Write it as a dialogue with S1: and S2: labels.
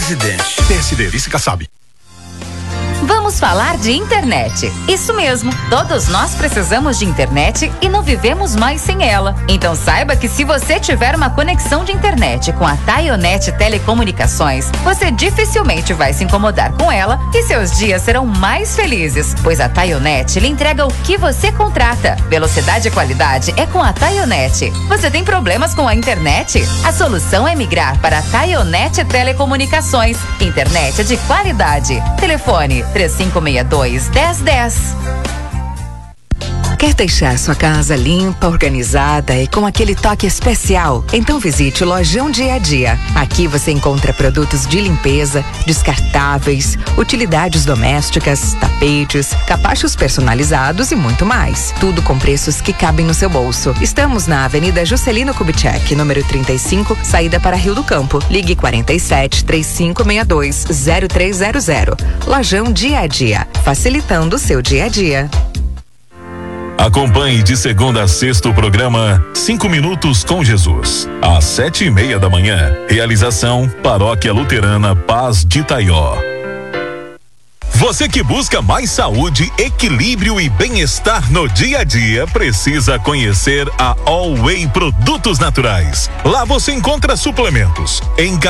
S1: Presidente.
S2: PSD, vice Kassab.
S3: Vamos falar de internet. Isso mesmo, todos nós precisamos de internet e não vivemos mais sem ela. Então saiba que se você tiver uma conexão de internet com a Taionet Telecomunicações, você dificilmente vai se incomodar com ela e seus dias serão mais felizes, pois a Taionet lhe entrega o que você contrata. Velocidade e qualidade é com a Taionet. Você tem problemas com a internet? A solução é migrar para a Taionet Telecomunicações. Internet de qualidade. Telefone 3562-1010.
S4: Quer deixar sua casa limpa, organizada e com aquele toque especial? Então visite o Lojão Dia a Dia. Aqui você encontra produtos de limpeza, descartáveis, utilidades domésticas, tapetes, capachos personalizados e muito mais. Tudo com preços que cabem no seu bolso. Estamos na Avenida Juscelino Kubitschek, número 35, saída para Rio do Campo. Ligue 47-3562-0300. Lojão Dia a Dia, facilitando o seu dia a dia.
S5: Acompanhe de segunda a sexta o programa 5 Minutos com Jesus, às 7:30 da manhã. Realização Paróquia Luterana Paz de Itaió. Você que busca mais saúde, equilíbrio e bem-estar no dia a dia, precisa conhecer a All Way Produtos Naturais. Lá você encontra suplementos em